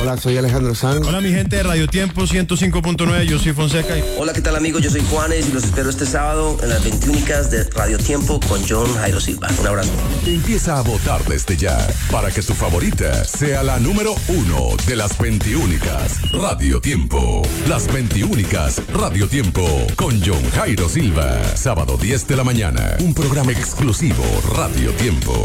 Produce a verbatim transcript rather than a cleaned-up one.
Hola, soy Alejandro Sanz. Hola, mi gente de Radio Tiempo ciento cinco punto nueve, yo soy Fonseca. Hola, ¿qué tal, amigos? Yo soy Juanes y los espero este sábado en las veintiúnicas de Radio Tiempo con John Jairo Silva. Un abrazo. Empieza a votar desde ya para que tu favorita sea la número uno de las veintiúnicas. Radio Tiempo. Las veintiúnicas Radio Tiempo con John Jairo Silva. Sábado diez de la mañana. Un programa exclusivo Radio Tiempo.